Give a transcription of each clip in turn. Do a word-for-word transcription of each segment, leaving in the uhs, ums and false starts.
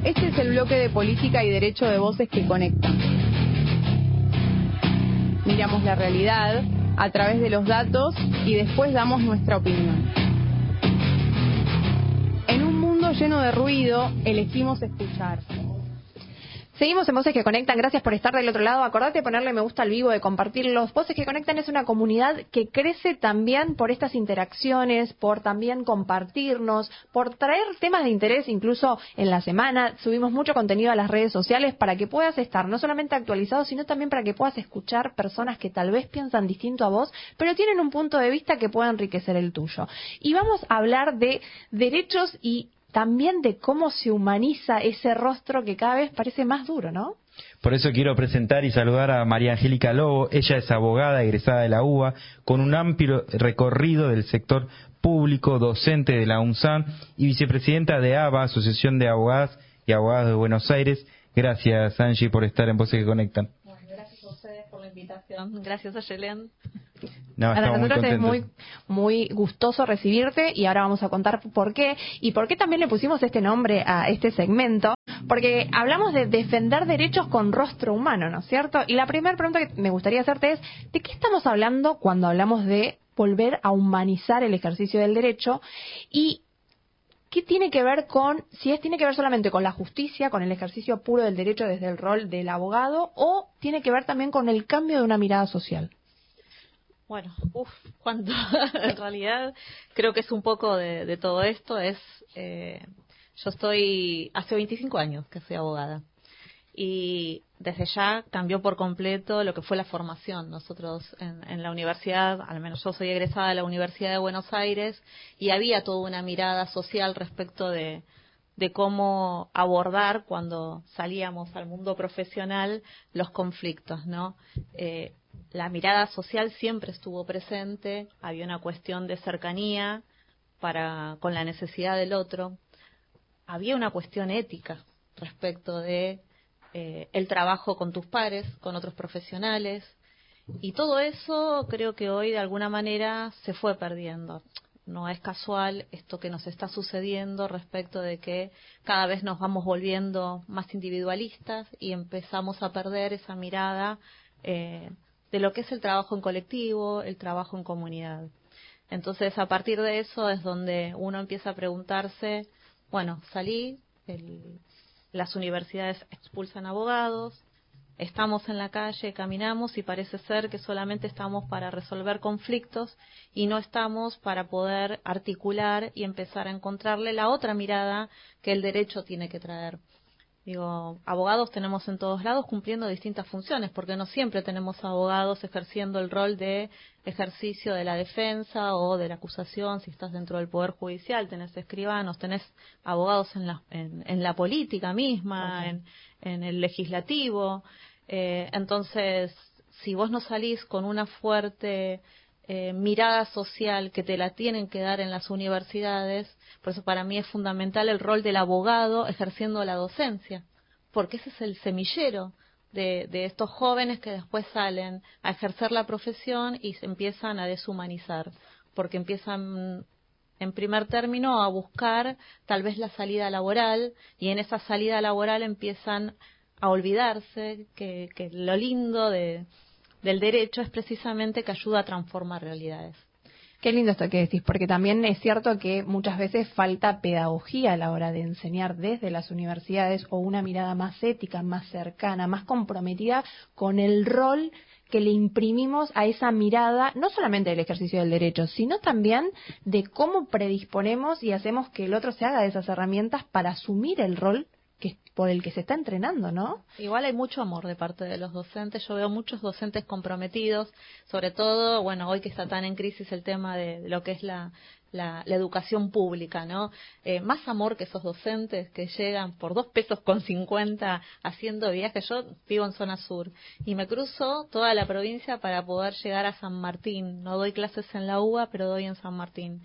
Este es el bloque de política y derecho de Voces que Conectan. Miramos la realidad a través de los datos y después damos nuestra opinión. En un mundo lleno de ruido, elegimos escuchar. Seguimos en Voces que Conectan, gracias por estar del otro lado. Acordate de ponerle me gusta al vivo, de compartirlos. Voces que Conectan es una comunidad que crece también por estas interacciones, por también compartirnos, por traer temas de interés incluso en la semana. Subimos mucho contenido a las redes sociales para que puedas estar no solamente actualizado, sino también para que puedas escuchar personas que tal vez piensan distinto a vos, pero tienen un punto de vista que pueda enriquecer el tuyo. Y vamos a hablar de derechos y también de cómo se humaniza ese rostro que cada vez parece más duro, ¿no? Por eso quiero presentar y saludar a María Angélica Lobo. Ella es abogada egresada de la U B A, con un amplio recorrido del sector público, docente de la UNSAM y vicepresidenta de A B A, Asociación de Abogadas y Abogados de Buenos Aires. Gracias, Angie, por estar en Voces que Conectan. Bueno, gracias a ustedes por la invitación. Gracias a Yelén. No, Para estamos nosotros muy es muy, contentos. muy gustoso recibirte y ahora vamos a contar por qué y por qué también le pusimos este nombre a este segmento, porque hablamos de defender derechos con rostro humano, ¿no es cierto? Y la primera pregunta que me gustaría hacerte es, ¿de qué estamos hablando cuando hablamos de volver a humanizar el ejercicio del derecho? Y ¿qué tiene que ver con, si es tiene que ver solamente con la justicia, con el ejercicio puro del derecho desde el rol del abogado, o tiene que ver también con el cambio de una mirada social? Bueno, uff, cuánto. En realidad creo que es un poco de, de todo esto. Es, eh, yo estoy, hace veinticinco años que soy abogada y desde ya cambió por completo lo que fue la formación. Nosotros en, en la universidad, al menos yo soy egresada de la Universidad de Buenos Aires, y había toda una mirada social respecto de, de cómo abordar cuando salíamos al mundo profesional los conflictos, ¿no? Eh, La mirada social siempre estuvo presente, había una cuestión de cercanía para con la necesidad del otro, había una cuestión ética respecto de eh, el trabajo con tus pares, con otros profesionales, y todo eso creo que hoy de alguna manera se fue perdiendo. No es casual esto que nos está sucediendo respecto de que cada vez nos vamos volviendo más individualistas y empezamos a perder esa mirada eh, de lo que es el trabajo en colectivo, el trabajo en comunidad. Entonces, a partir de eso es donde uno empieza a preguntarse, bueno, salí, el, las universidades expulsan abogados, estamos en la calle, caminamos y parece ser que solamente estamos para resolver conflictos y no estamos para poder articular y empezar a encontrarle la otra mirada que el derecho tiene que traer. Digo, abogados tenemos en todos lados cumpliendo distintas funciones, porque no siempre tenemos abogados ejerciendo el rol de ejercicio de la defensa o de la acusación. Si estás dentro del Poder Judicial, tenés escribanos, tenés abogados en la, en, en la política misma, okay. en, en el legislativo. Eh, entonces, si vos no salís con una fuerte eh, mirada social que te la tienen que dar en las universidades, por eso para mí es fundamental el rol del abogado ejerciendo la docencia, porque ese es el semillero de, de estos jóvenes que después salen a ejercer la profesión y se empiezan a deshumanizar, porque empiezan en primer término a buscar tal vez la salida laboral, y en esa salida laboral empiezan a olvidarse que, que lo lindo de, del derecho es precisamente que ayuda a transformar realidades. Qué lindo esto que decís, porque también es cierto que muchas veces falta pedagogía a la hora de enseñar desde las universidades, o una mirada más ética, más cercana, más comprometida con el rol que le imprimimos a esa mirada, no solamente del ejercicio del derecho, sino también de cómo predisponemos y hacemos que el otro se haga de esas herramientas para asumir el rol que por el que se está entrenando, ¿no? Igual hay mucho amor de parte de los docentes. Yo veo muchos docentes comprometidos, sobre todo, bueno, hoy que está tan en crisis el tema de lo que es la, la, la educación pública, ¿no? Eh, más amor que esos docentes que llegan por dos pesos con cincuenta haciendo viajes. Yo vivo en zona sur y me cruzo toda la provincia para poder llegar a San Martín. No doy clases en la U B A, pero doy en San Martín.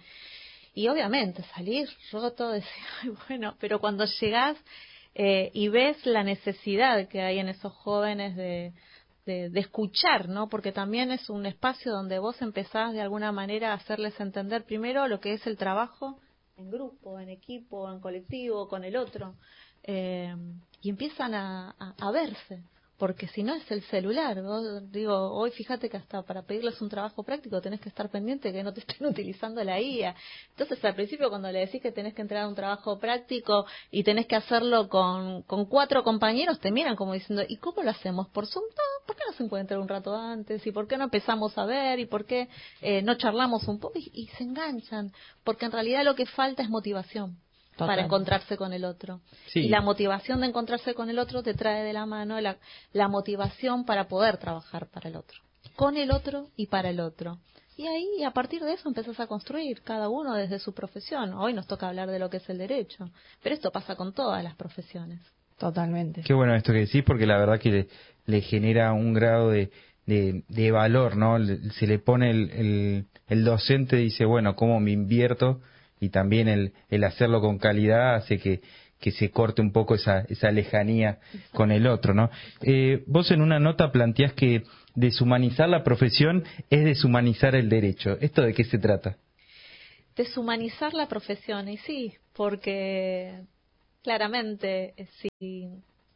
Y obviamente salir roto, decir, ay, bueno, pero cuando llegás Eh, y ves la necesidad que hay en esos jóvenes de, de, de escuchar, ¿no? Porque también es un espacio donde vos empezás de alguna manera a hacerles entender primero lo que es el trabajo en grupo, en equipo, en colectivo, con el otro. eh, y empiezan a, a, a verse. Porque si no es el celular, vos, digo, hoy fíjate que hasta para pedirles un trabajo práctico tenés que estar pendiente que no te estén utilizando la I A. Entonces al principio cuando le decís que tenés que entregar un trabajo práctico y tenés que hacerlo con, con cuatro compañeros, te miran como diciendo, ¿y cómo lo hacemos? ¿Por Zoom? No, ¿por qué no se encuentra un rato antes? ¿Y por qué no empezamos a ver? ¿Y por qué eh, no charlamos un poco? Y, y se enganchan, porque en realidad lo que falta es motivación. Total. Para encontrarse con el otro. Sí. Y la motivación de encontrarse con el otro te trae de la mano la, la motivación para poder trabajar para el otro. Con el otro y para el otro. Y ahí, a partir de eso, empezás a construir, cada uno desde su profesión. Hoy nos toca hablar de lo que es el derecho, pero esto pasa con todas las profesiones. Totalmente. Qué bueno esto que decís, porque la verdad que le, le genera un grado de, de, de valor, ¿no? Le, se le pone el, el, el docente, dice, bueno, ¿cómo me invierto? Y también el, el hacerlo con calidad hace que, que se corte un poco esa, esa lejanía con el otro, ¿no? Eh, vos en una nota planteás que deshumanizar la profesión es deshumanizar el derecho. ¿Esto de qué se trata? Deshumanizar la profesión, y sí, porque claramente si,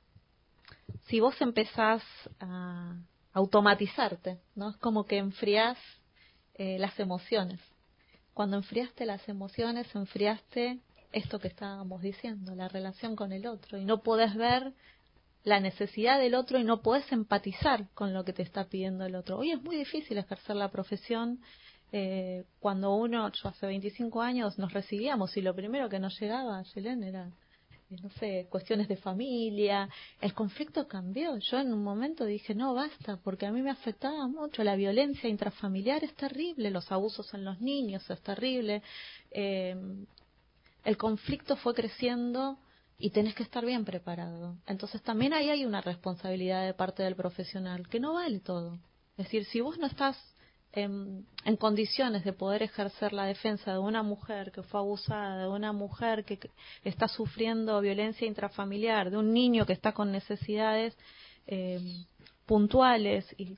si vos empezás a automatizarte, ¿no? Es como que enfriás eh, las emociones. Cuando enfriaste las emociones, enfriaste esto que estábamos diciendo, la relación con el otro, y no podés ver la necesidad del otro y no podés empatizar con lo que te está pidiendo el otro. Hoy es muy difícil ejercer la profesión. Eh, cuando uno, yo hace veinticinco años nos recibíamos y lo primero que nos llegaba, Yelén, era, no sé, cuestiones de familia. El conflicto cambió. Yo en un momento dije, no, basta, porque a mí me afectaba mucho. La violencia intrafamiliar es terrible, los abusos en los niños es terrible. Eh, el conflicto fue creciendo y tenés que estar bien preparado. Entonces también ahí hay una responsabilidad de parte del profesional, que no vale todo. Es decir, si vos no estás En, en condiciones de poder ejercer la defensa de una mujer que fue abusada, de una mujer que, que está sufriendo violencia intrafamiliar, de un niño que está con necesidades eh, puntuales, y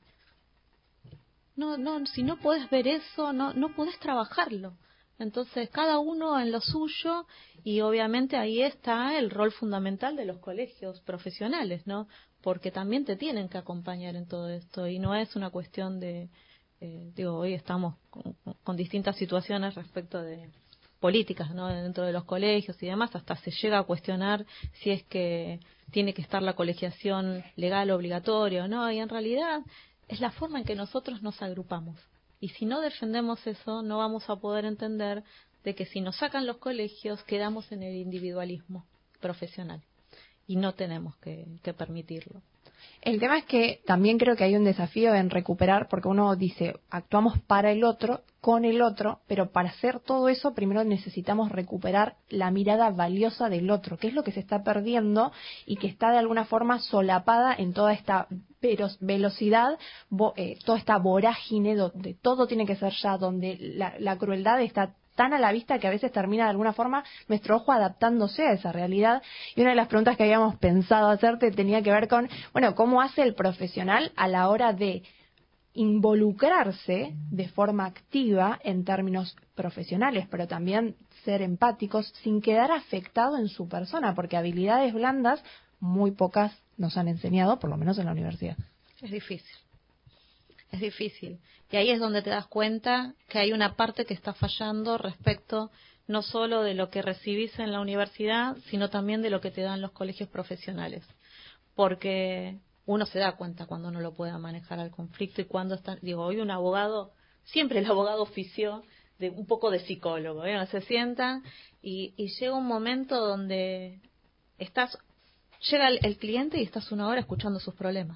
no, no, si no podés ver eso, no, no podés trabajarlo. Entonces, cada uno en lo suyo, y obviamente ahí está el rol fundamental de los colegios profesionales, ¿no? Porque también te tienen que acompañar en todo esto, y no es una cuestión de Eh, digo, hoy estamos con, con distintas situaciones respecto de políticas, ¿no? Dentro de los colegios y demás, hasta se llega a cuestionar si es que tiene que estar la colegiación legal obligatoria o no, y en realidad es la forma en que nosotros nos agrupamos. Y si no defendemos eso, no vamos a poder entender de que si nos sacan los colegios, quedamos en el individualismo profesional. Y no tenemos que, que permitirlo. El tema es que también creo que hay un desafío en recuperar, porque uno dice, actuamos para el otro, con el otro, pero para hacer todo eso primero necesitamos recuperar la mirada valiosa del otro, que es lo que se está perdiendo y que está de alguna forma solapada en toda esta velocidad, vo, eh, toda esta vorágine donde todo tiene que ser ya, donde la, la crueldad está tan a la vista que a veces termina de alguna forma nuestro ojo adaptándose a esa realidad. Y una de las preguntas que habíamos pensado hacerte tenía que ver con, bueno, ¿cómo hace el profesional a la hora de involucrarse de forma activa en términos profesionales, pero también ser empáticos sin quedar afectado en su persona? Porque habilidades blandas muy pocas nos han enseñado, por lo menos en la universidad. Es difícil. Es difícil. Y ahí es donde te das cuenta que hay una parte que está fallando respecto no solo de lo que recibís en la universidad, sino también de lo que te dan los colegios profesionales. Porque uno se da cuenta cuando no lo puede manejar al conflicto y cuando está, digo, hoy un abogado, siempre el abogado ofició de un poco de psicólogo, ¿eh? Se sienta y, y llega un momento donde estás, llega el, el cliente y estás una hora escuchando sus problemas.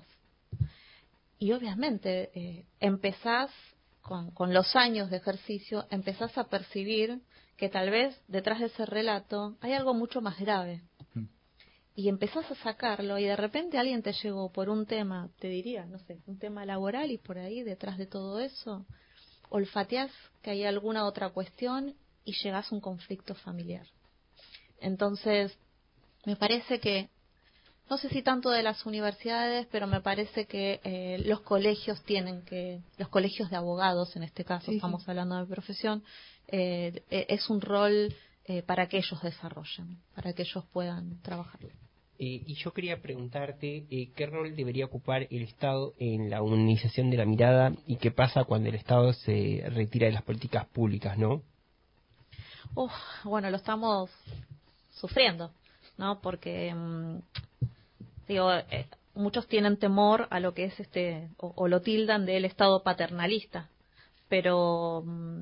Y obviamente eh, empezás, con, con los años de ejercicio, empezás a percibir que tal vez detrás de ese relato hay algo mucho más grave. Mm. Y empezás a sacarlo y de repente alguien te llegó por un tema, te diría, no sé, un tema laboral, y por ahí detrás de todo eso olfateás que hay alguna otra cuestión y llegás a un conflicto familiar. Entonces, me parece que no sé si tanto de las universidades, pero me parece que eh, los colegios tienen que, los colegios de abogados en este caso, sí, estamos sí. hablando de profesión, eh, es un rol eh, para que ellos desarrollen, para que ellos puedan trabajar. Eh, y yo quería preguntarte eh, qué rol debería ocupar el Estado en la humanización de la mirada y qué pasa cuando el Estado se retira de las políticas públicas, ¿no? Uf, bueno, lo estamos sufriendo, ¿no? Porque, mmm, digo, eh, muchos tienen temor a lo que es este, o, o lo tildan del Estado paternalista, pero mmm,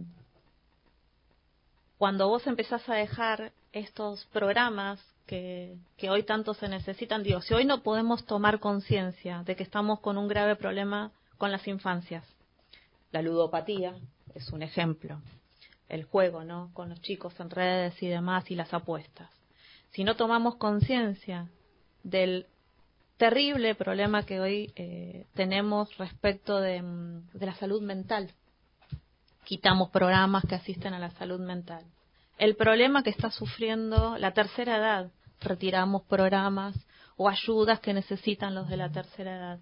cuando vos empezás a dejar estos programas que, que hoy tanto se necesitan, digo, si hoy no podemos tomar conciencia de que estamos con un grave problema con las infancias, la ludopatía es un ejemplo, el juego, ¿no?, con los chicos en redes y demás, y las apuestas. Si no tomamos conciencia del terrible problema que hoy eh, tenemos respecto de, de la salud mental, quitamos programas que asisten a la salud mental. El problema que está sufriendo la tercera edad, retiramos programas o ayudas que necesitan los de la tercera edad.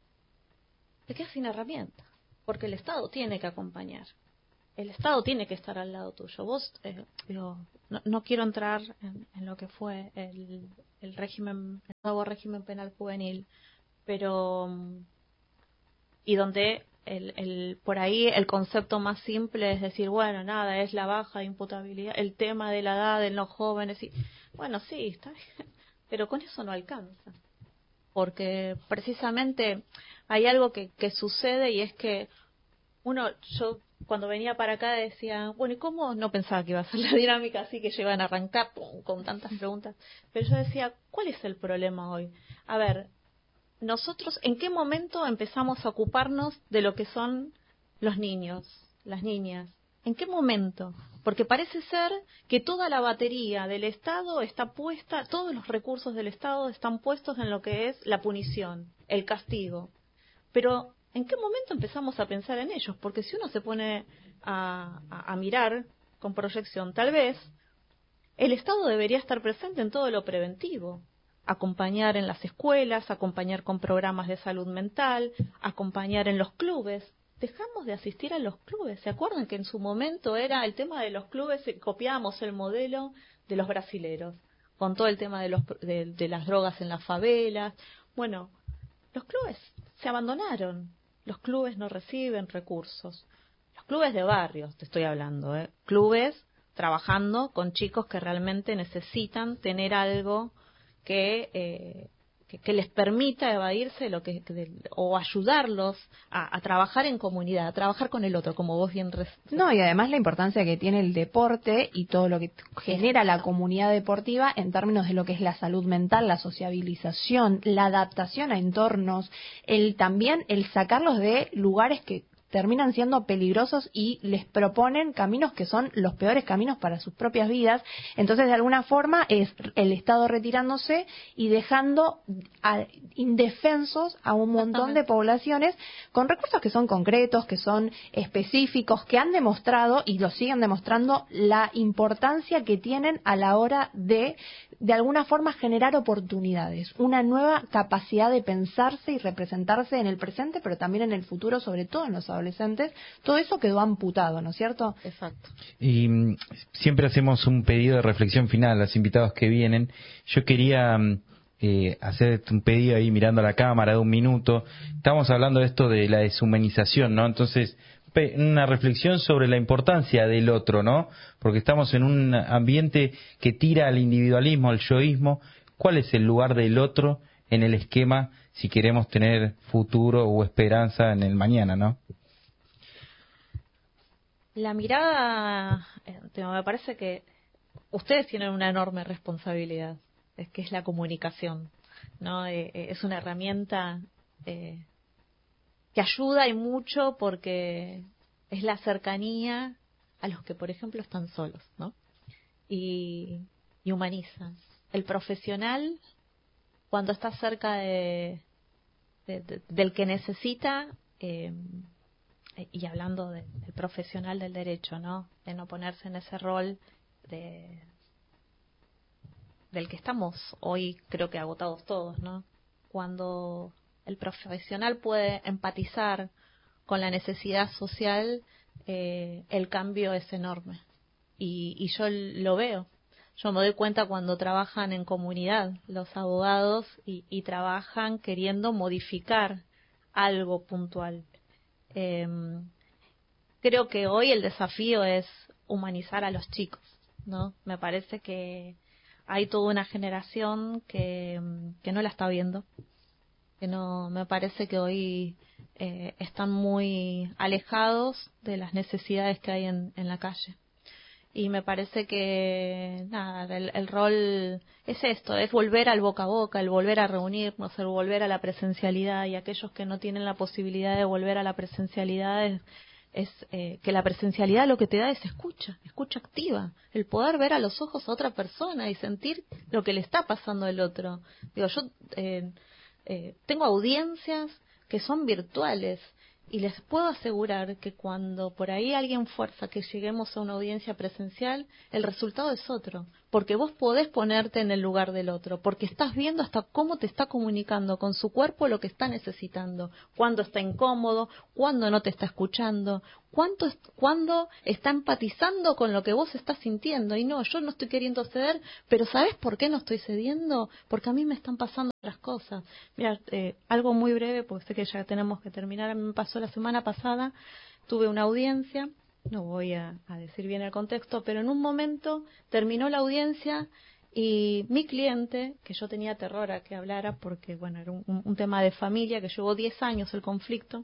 Te quedas sin herramientas, porque el Estado tiene que acompañar. El Estado tiene que estar al lado tuyo. Vos, eh, digo, no, no quiero entrar en, en lo que fue el, el régimen, el nuevo régimen penal juvenil, pero y donde el, el por ahí el concepto más simple es decir, bueno, nada, es la baja imputabilidad, el tema de la edad en los jóvenes, y bueno, sí, está bien, pero con eso no alcanza, porque precisamente hay algo que, que sucede, y es que uno, yo cuando venía para acá decía, bueno, ¿y cómo? No pensaba que iba a ser la dinámica así, que llevan a arrancar pum, con tantas preguntas, pero yo decía, ¿cuál es el problema hoy? A ver, nosotros, ¿en qué momento empezamos a ocuparnos de lo que son los niños, las niñas? ¿En qué momento? Porque parece ser que toda la batería del Estado está puesta, todos los recursos del Estado están puestos en lo que es la punición, el castigo. Pero, ¿en qué momento empezamos a pensar en ellos? Porque si uno se pone a, a, a mirar con proyección, tal vez el Estado debería estar presente en todo lo preventivo. Acompañar en las escuelas, acompañar con programas de salud mental, acompañar en los clubes. Dejamos de asistir a los clubes. ¿Se acuerdan que en su momento era el tema de los clubes, copiábamos el modelo de los brasileros, con todo el tema de, los, de, de las drogas en las favelas? Bueno, los clubes se abandonaron. Los clubes no reciben recursos. Los clubes de barrios, te estoy hablando, ¿eh? Clubes trabajando con chicos que realmente necesitan tener algo que, eh, que, que les permita evadirse lo que, que o ayudarlos a, a trabajar en comunidad, a trabajar con el otro, como vos bien res... No, y además la importancia que tiene el deporte y todo lo que genera la comunidad deportiva en términos de lo que es la salud mental, la sociabilización, la adaptación a entornos, el también el sacarlos de lugares que terminan siendo peligrosos y les proponen caminos que son los peores caminos para sus propias vidas. Entonces, de alguna forma, es el Estado retirándose y dejando a, indefensos a un montón de poblaciones con recursos que son concretos, que son específicos, que han demostrado y lo siguen demostrando la importancia que tienen a la hora de, de alguna forma, generar oportunidades, una nueva capacidad de pensarse y representarse en el presente, pero también en el futuro, sobre todo en los adolescentes. Todo eso quedó amputado, ¿no es cierto? Exacto. Y mm, siempre hacemos un pedido de reflexión final a los invitados que vienen. Yo quería eh, hacer un pedido ahí mirando a la cámara de un minuto. Estamos hablando de esto de la deshumanización, ¿no? Entonces, una reflexión sobre la importancia del otro, ¿no? Porque estamos en un ambiente que tira al individualismo, al yoísmo. ¿Cuál es el lugar del otro en el esquema si queremos tener futuro o esperanza en el mañana, ¿no? La mirada, me parece que ustedes tienen una enorme responsabilidad, es que es la comunicación, ¿no? Eh, es una herramienta eh, que ayuda y mucho porque es la cercanía a los que, por ejemplo, están solos, ¿no? Y, y humanizan. El profesional, cuando está cerca de, de, de, del que necesita, eh, y hablando de, del profesional del derecho, ¿no? De no ponerse en ese rol de del que estamos hoy, creo que agotados todos, ¿no? Cuando el profesional puede empatizar con la necesidad social, eh, el cambio es enorme. y, y yo lo veo. Yo me doy cuenta cuando trabajan en comunidad los abogados y, y trabajan queriendo modificar algo puntual. Eh, creo que hoy el desafío es humanizar a los chicos, ¿no? Me parece que hay toda una generación que, que no la está viendo, que no, me parece que hoy eh, están muy alejados de las necesidades que hay en, en la calle. Y me parece que nada, el, el rol es esto, es volver al boca a boca, el volver a reunirnos, el volver a la presencialidad, y aquellos que no tienen la posibilidad de volver a la presencialidad es, es eh, que la presencialidad lo que te da es escucha, escucha activa, el poder ver a los ojos a otra persona y sentir lo que le está pasando al otro. Digo, yo eh, eh, tengo audiencias que son virtuales, y les puedo asegurar que cuando por ahí alguien fuerza que lleguemos a una audiencia presencial, el resultado es otro, porque vos podés ponerte en el lugar del otro, porque estás viendo hasta cómo te está comunicando con su cuerpo lo que está necesitando, cuándo está incómodo, cuándo no te está escuchando, cuánto es, cuándo está empatizando con lo que vos estás sintiendo. Y no, yo no estoy queriendo ceder, pero ¿sabés por qué no estoy cediendo? Porque a mí me están pasando otras cosas. Mira, eh, algo muy breve, porque sé que ya tenemos que terminar. A mí me pasó la semana pasada, tuve una audiencia, no voy a, a decir bien el contexto, pero en un momento terminó la audiencia y mi cliente, que yo tenía terror a que hablara porque, bueno, era un, un tema de familia, que llevó diez años el conflicto,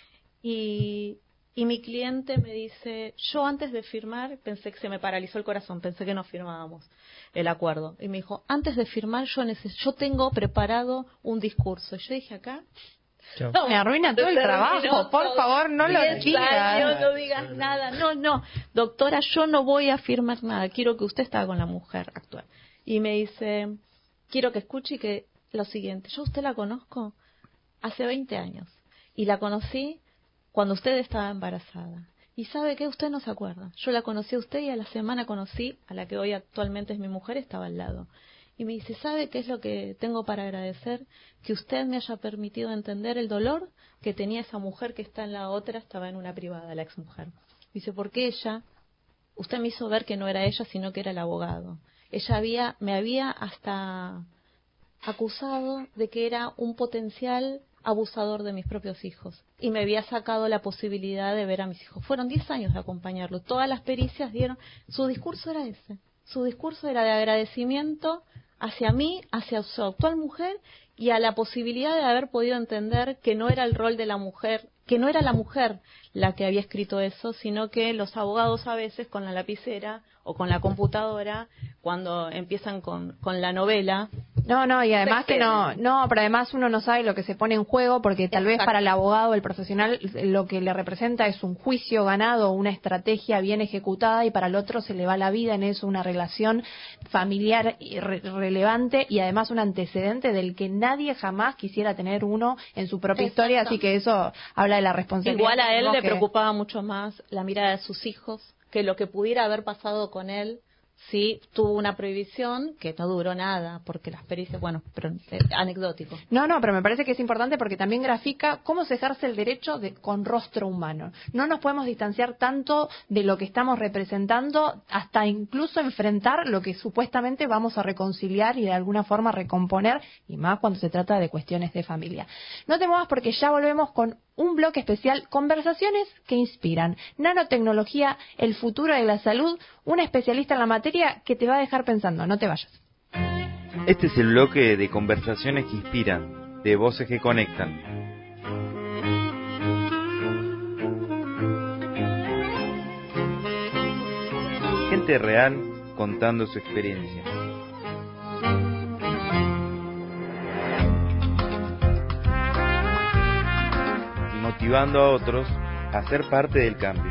y, y mi cliente me dice, yo antes de firmar, pensé que se me paralizó el corazón, pensé que no firmábamos el acuerdo, y me dijo, antes de firmar yo, neces yo tengo preparado un discurso. Y yo dije, acá No, me arruina todo el trabajo, por favor, no lo digas. No digas nada, no, no, doctora, yo no voy a firmar nada, quiero que usted esté con la mujer actual. Y me dice, quiero que escuche que lo siguiente, yo a usted la conozco hace veinte años, y la conocí cuando usted estaba embarazada. Y ¿sabe qué? Usted no se acuerda. Yo la conocí a usted y a la semana conocí a la que hoy actualmente es mi mujer, estaba al lado. Y me dice, ¿sabe qué es lo que tengo para agradecer? Que usted me haya permitido entender el dolor que tenía esa mujer que está en la otra, estaba en una privada, la exmujer. Dice, porque ella, usted me hizo ver que no era ella, sino que era el abogado. Ella había, me había hasta acusado de que era un potencial abusador de mis propios hijos. Y me había sacado la posibilidad de ver a mis hijos. Fueron diez años de acompañarlo. Todas las pericias dieron, su discurso era ese. Su discurso era de agradecimiento hacia mí, hacia su actual mujer, y a la posibilidad de haber podido entender que no era el rol de la mujer, que no era la mujer la que había escrito eso, sino que los abogados a veces con la lapicera o con la computadora, cuando empiezan con, con la novela. No, no, y además que no, no, pero además uno no sabe lo que se pone en juego, porque tal Exacto. vez para el abogado, el profesional, lo que le representa es un juicio ganado, una estrategia bien ejecutada, y para el otro se le va la vida en eso, una relación familiar re relevante, y además un antecedente del que nadie jamás quisiera tener uno en su propia Exacto. historia, así que eso habla de la responsabilidad. Igual a él le que... preocupaba mucho más la mirada de sus hijos que lo que pudiera haber pasado con él si tuvo una prohibición que no duró nada, porque las pericias, bueno, pero eh, anecdótico. No, no, pero me parece que es importante porque también grafica cómo se ejerce el derecho de, con rostro humano. No nos podemos distanciar tanto de lo que estamos representando hasta incluso enfrentar lo que supuestamente vamos a reconciliar y de alguna forma recomponer, y más cuando se trata de cuestiones de familia. No te muevas porque ya volvemos con un bloque especial, conversaciones que inspiran, nanotecnología, el futuro de la salud, una especialista en la materia que te va a dejar pensando. No te vayas. Este es el bloque de conversaciones que inspiran, de voces que conectan. Gente real contando su experiencia. Motivando a otros a ser parte del cambio.